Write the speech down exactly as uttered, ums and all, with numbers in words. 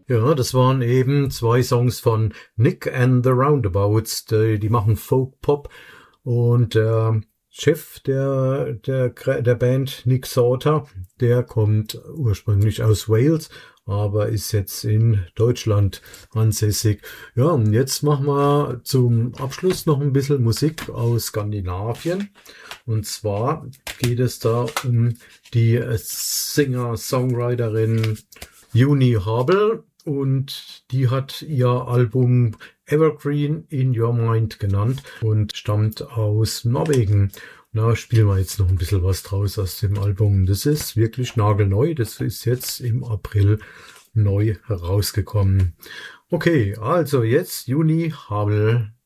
Ja, das waren eben zwei Songs von Nick and the Roundabouts. Die, die machen Folk-Pop und der Chef der, der, der Band, Nick Sauter, der kommt ursprünglich aus Wales, aber ist jetzt in Deutschland ansässig. Ja, und jetzt machen wir zum Abschluss noch ein bisschen Musik aus Skandinavien. Und zwar geht es da um die Singer-Songwriterin Juni Habel. Und die hat ihr Album Evergreen in Your Mind genannt und stammt aus Norwegen. Da spielen wir jetzt noch ein bisschen was draus aus dem Album. Das ist wirklich nagelneu. Das ist jetzt im April neu herausgekommen. Okay, also jetzt Juni Habel.